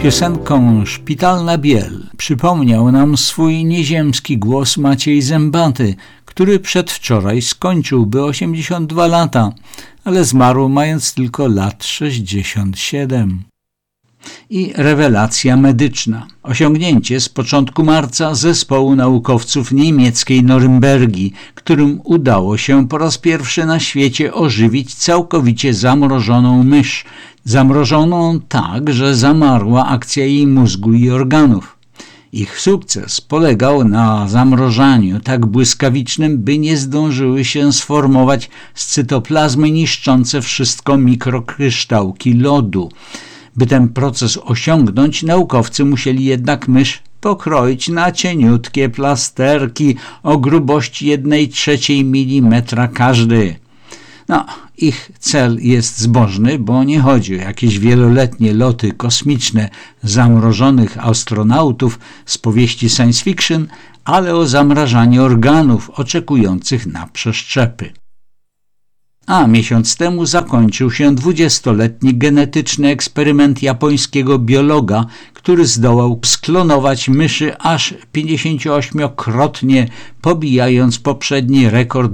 Piosenką Szpitalna Biel przypomniał nam swój nieziemski głos Maciej Zębaty, który przedwczoraj skończyłby 82 lata, ale zmarł mając tylko lat 67. I rewelacja medyczna. Osiągnięcie z początku marca zespołu naukowców niemieckiej Norymbergi, którym udało się po raz pierwszy na świecie ożywić całkowicie zamrożoną mysz. Zamrożoną tak, że zamarła akcja jej mózgu i organów. Ich sukces polegał na zamrożaniu tak błyskawicznym, by nie zdążyły się sformować z cytoplazmy niszczące wszystko mikrokryształki lodu. By ten proces osiągnąć, naukowcy musieli jednak mysz pokroić na cieniutkie plasterki o grubości 1/3 milimetra każdy. Ich cel jest zbożny, bo nie chodzi o jakieś wieloletnie loty kosmiczne zamrożonych astronautów z powieści science fiction, ale o zamrażanie organów oczekujących na przeszczepy. A miesiąc temu zakończył się 20-letni genetyczny eksperyment japońskiego biologa, który zdołał sklonować myszy aż 58-krotnie, pobijając poprzedni rekord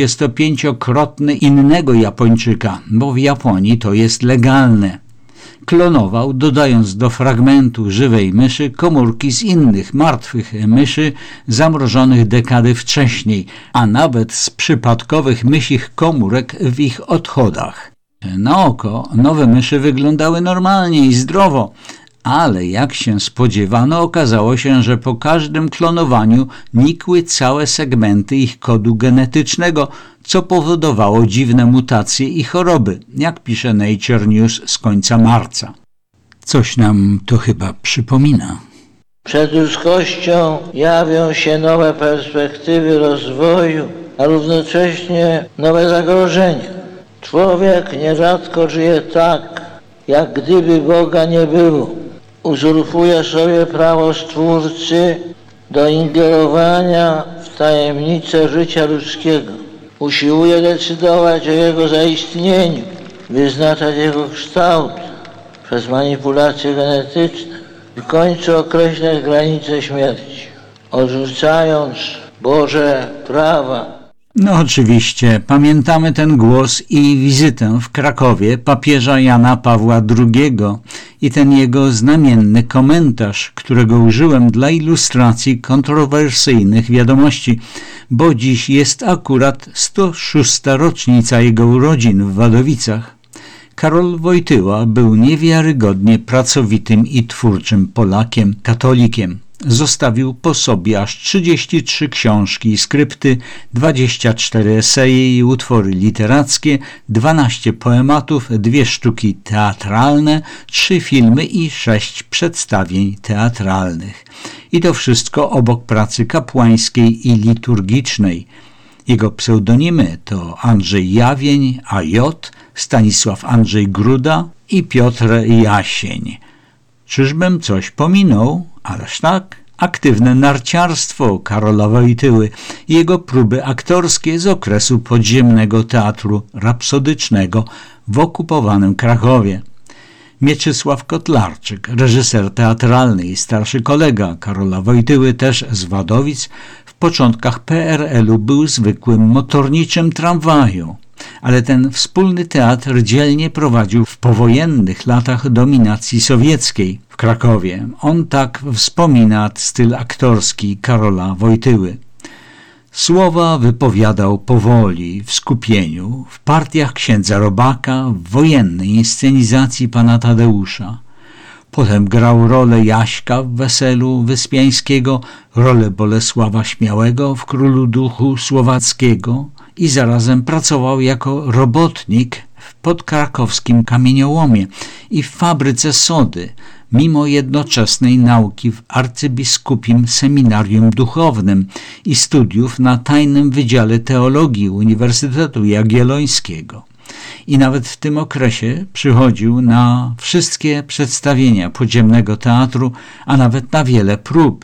25-krotny innego Japończyka, bo w Japonii to jest legalne. Klonował, dodając do fragmentu żywej myszy komórki z innych martwych myszy zamrożonych dekady wcześniej, a nawet z przypadkowych mysich komórek w ich odchodach. Na oko nowe myszy wyglądały normalnie i zdrowo, ale jak się spodziewano, okazało się, że po każdym klonowaniu nikły całe segmenty ich kodu genetycznego, co powodowało dziwne mutacje i choroby, jak pisze Nature News z końca marca. Coś nam to chyba przypomina. Przed ludzkością jawią się nowe perspektywy rozwoju, a równocześnie nowe zagrożenia. Człowiek nierzadko żyje tak, jak gdyby Boga nie było. Uzurpuje sobie prawo Stwórcy do ingerowania w tajemnice życia ludzkiego. Usiłuje decydować o jego zaistnieniu, wyznaczać jego kształt przez manipulacje genetyczne, w końcu określać granice śmierci, odrzucając Boże prawa. Oczywiście, pamiętamy ten głos i wizytę w Krakowie papieża Jana Pawła II i ten jego znamienny komentarz, którego użyłem dla ilustracji kontrowersyjnych wiadomości, bo dziś jest akurat 106. rocznica jego urodzin w Wadowicach. Karol Wojtyła był niewiarygodnie pracowitym i twórczym Polakiem, katolikiem. Zostawił po sobie aż 33 książki i skrypty, 24 eseje i utwory literackie, 12 poematów, 2 sztuki teatralne, 3 filmy i 6 przedstawień teatralnych. I to wszystko obok pracy kapłańskiej i liturgicznej. Jego pseudonimy to Andrzej Jawień, AJ, Stanisław Andrzej Gruda i Piotr Jasień. Czyżbym coś pominął? Ależ tak, aktywne narciarstwo Karola Wojtyły, jego próby aktorskie z okresu podziemnego teatru rapsodycznego w okupowanym Krakowie. Mieczysław Kotlarczyk, reżyser teatralny i starszy kolega Karola Wojtyły, też z Wadowic, w początkach PRL-u był zwykłym motorniczym tramwaju. Ale ten wspólny teatr dzielnie prowadził w powojennych latach dominacji sowieckiej w Krakowie. On tak wspomina styl aktorski Karola Wojtyły. Słowa wypowiadał powoli, w skupieniu, w partiach księdza Robaka, w wojennej inscenizacji pana Tadeusza. Potem grał rolę Jaśka w Weselu Wyspiańskiego, rolę Bolesława Śmiałego w Królu Duchu Słowackiego i zarazem pracował jako robotnik w podkrakowskim kamieniołomie i w fabryce sody, mimo jednoczesnej nauki w arcybiskupim seminarium duchownym i studiów na tajnym Wydziale Teologii Uniwersytetu Jagiellońskiego. I nawet w tym okresie przychodził na wszystkie przedstawienia podziemnego teatru, a nawet na wiele prób.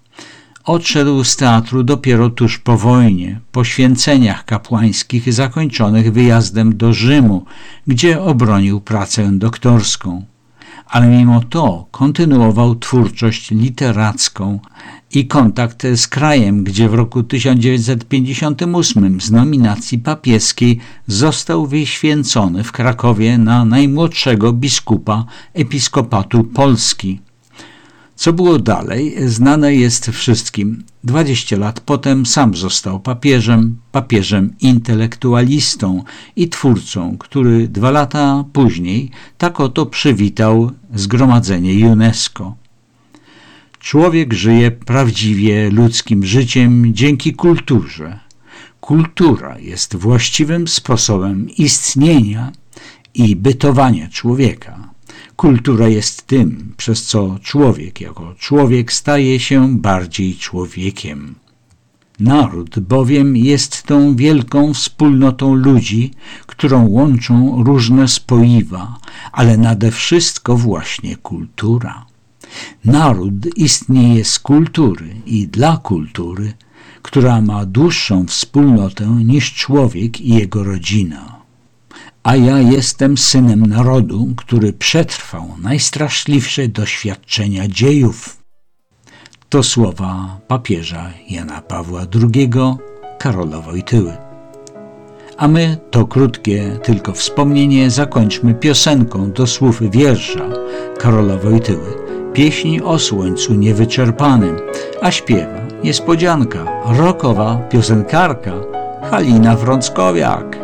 Odszedł z teatru dopiero tuż po wojnie, po święceniach kapłańskich zakończonych wyjazdem do Rzymu, gdzie obronił pracę doktorską. ale mimo to kontynuował twórczość literacką i kontakt z krajem, gdzie w roku 1958 z nominacji papieskiej został wyświęcony w Krakowie na najmłodszego biskupa Episkopatu Polski. Co było dalej, znane jest wszystkim. 20 lat potem sam został papieżem intelektualistą i twórcą, który 2 lata później tak oto przywitał zgromadzenie UNESCO. Człowiek żyje prawdziwie ludzkim życiem dzięki kulturze. Kultura jest właściwym sposobem istnienia i bytowania człowieka. Kultura jest tym, przez co człowiek jako człowiek staje się bardziej człowiekiem. Naród bowiem jest tą wielką wspólnotą ludzi, którą łączą różne spoiwa, ale nade wszystko właśnie kultura. Naród istnieje z kultury i dla kultury, która ma dłuższą wspólnotę niż człowiek i jego rodzina. A ja jestem synem narodu, który przetrwał najstraszliwsze doświadczenia dziejów. To słowa papieża Jana Pawła II, Karola Wojtyły. A my to krótkie tylko wspomnienie zakończmy piosenką do słów wiersza Karola Wojtyły. Pieśń o słońcu niewyczerpanym, a śpiewa niespodzianka, rockowa piosenkarka Halina Frąckowiak.